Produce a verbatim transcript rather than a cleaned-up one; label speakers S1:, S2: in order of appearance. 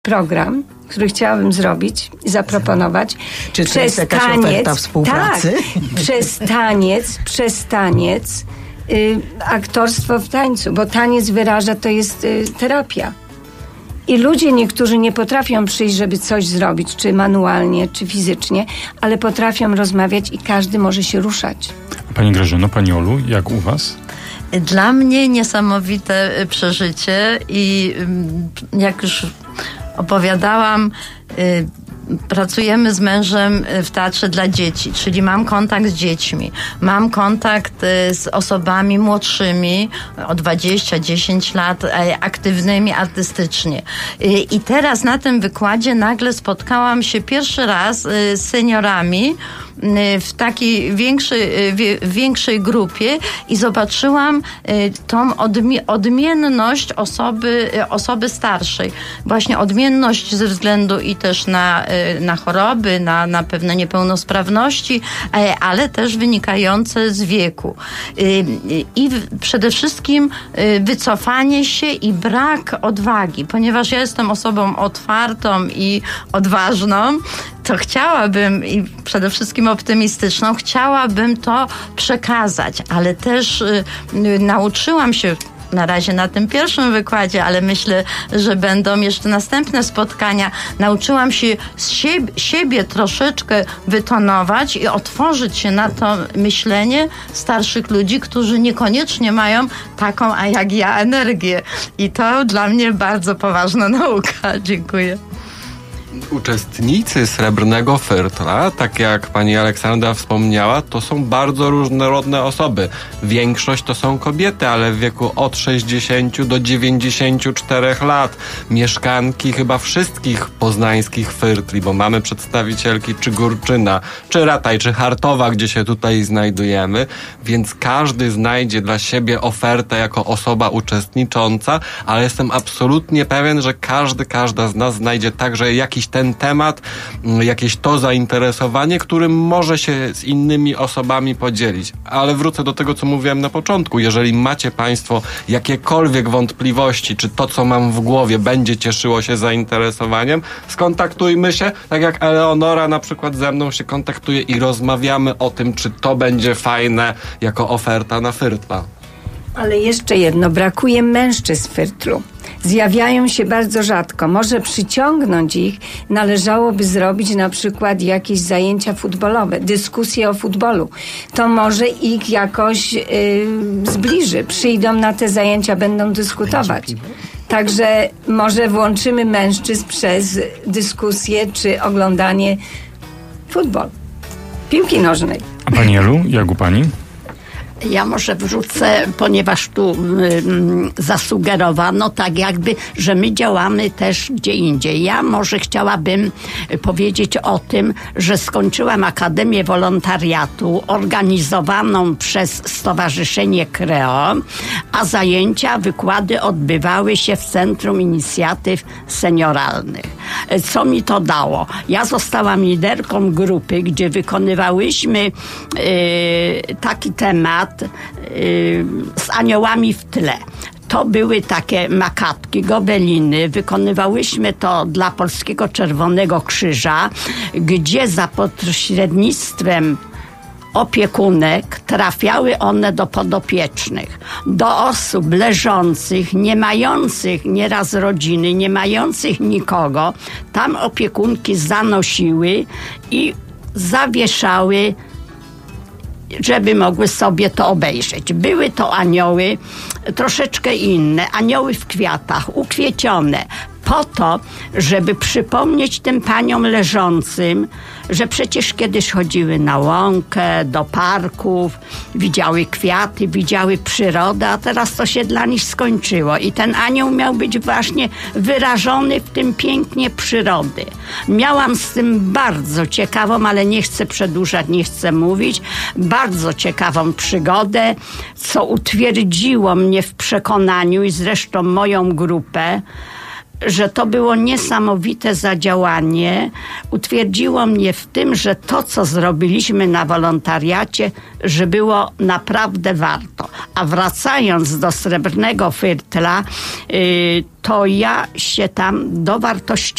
S1: program, który chciałabym zrobić i zaproponować.
S2: Czy to jest jakaś oferta współpracy?
S1: Tak, przez taniec, przez taniec, y, aktorstwo w tańcu, bo taniec wyraża, to jest y, terapia. I ludzie niektórzy nie potrafią przyjść, żeby coś zrobić, czy manualnie, czy fizycznie, ale potrafią rozmawiać i każdy może się ruszać.
S3: Pani Grażyno, Pani Olu, jak u was?
S4: Dla mnie niesamowite przeżycie i jak już opowiadałam, pracujemy z mężem w Teatrze dla Dzieci, czyli mam kontakt z dziećmi, mam kontakt z osobami młodszymi o dwadzieścia dziesięć lat, aktywnymi artystycznie. I teraz na tym wykładzie nagle spotkałam się pierwszy raz z seniorami w takiej większej, większej grupie i zobaczyłam tą odmienność osoby, osoby starszej. Właśnie odmienność ze względu i też na, na choroby, na, na pewne niepełnosprawności, ale też wynikające z wieku. I przede wszystkim wycofanie się i brak odwagi. Ponieważ ja jestem osobą otwartą i odważną, to chciałabym i przede wszystkim optymistyczną, chciałabym to przekazać, ale też y, y, nauczyłam się na razie na tym pierwszym wykładzie, ale myślę, że będą jeszcze następne spotkania. Nauczyłam się z siebie, siebie troszeczkę wytonować i otworzyć się na to myślenie starszych ludzi, którzy niekoniecznie mają taką, a jak ja, energię. I to dla mnie bardzo poważna nauka. Dziękuję.
S5: Uczestnicy Srebrnego Fyrtla, tak jak pani Aleksandra wspomniała, to są bardzo różnorodne osoby. Większość to są kobiety, ale w wieku od sześćdziesięciu do dziewięćdziesięciu czterech lat. Mieszkanki chyba wszystkich poznańskich Fyrtli, bo mamy przedstawicielki czy Górczyna, czy Rataj, czy Chartowa, gdzie się tutaj znajdujemy, więc każdy znajdzie dla siebie ofertę jako osoba uczestnicząca, ale jestem absolutnie pewien, że każdy, każda z nas znajdzie także jakiś ten temat, jakieś to zainteresowanie, którym może się z innymi osobami podzielić. Ale wrócę do tego, co mówiłem na początku. Jeżeli macie Państwo jakiekolwiek wątpliwości, czy to, co mam w głowie, będzie cieszyło się zainteresowaniem, skontaktujmy się, tak jak Eleonora na przykład ze mną się kontaktuje i rozmawiamy o tym, czy to będzie fajne jako oferta na Fyrtla.
S1: Ale jeszcze jedno, brakuje mężczyzn w Fyrtlu. Zjawiają się bardzo rzadko. Może przyciągnąć ich należałoby zrobić na przykład jakieś zajęcia futbolowe, dyskusje o futbolu. To może ich jakoś yy, zbliży. Przyjdą na te zajęcia, będą dyskutować. Także może włączymy mężczyzn przez dyskusję czy oglądanie futbolu, piłki nożnej.
S3: A pani Elu, jak u pani?
S6: Ja może wrzucę, ponieważ tu y, zasugerowano tak jakby, że my działamy też gdzie indziej. Ja może chciałabym powiedzieć o tym, że skończyłam Akademię Wolontariatu organizowaną przez Stowarzyszenie Kreo, a zajęcia, wykłady odbywały się w Centrum Inicjatyw Senioralnych. Co mi to dało? Ja zostałam liderką grupy, gdzie wykonywałyśmy y, taki temat z aniołami w tle. To były takie makatki, gobeliny. Wykonywałyśmy to dla Polskiego Czerwonego Krzyża, gdzie za pośrednictwem opiekunek trafiały one do podopiecznych, do osób leżących, nie mających nieraz rodziny, nie mających nikogo. Tam opiekunki zanosiły i zawieszały, żeby mogły sobie to obejrzeć. Były to anioły troszeczkę inne, anioły w kwiatach, ukwiecione, po to, żeby przypomnieć tym paniom leżącym, że przecież kiedyś chodziły na łąkę, do parków, widziały kwiaty, widziały przyrodę, a teraz to się dla nich skończyło. I ten anioł miał być właśnie wyrażony w tym pięknie przyrody. Miałam z tym bardzo ciekawą, ale nie chcę przedłużać, nie chcę mówić, bardzo ciekawą przygodę, co utwierdziło mnie w przekonaniu i zresztą moją grupę, że to było niesamowite zadziałanie. Utwierdziło mnie w tym, że to, co zrobiliśmy na wolontariacie, że było naprawdę warto. A wracając do Srebrnego Fyrtla, to ja się tam dowartościowałam.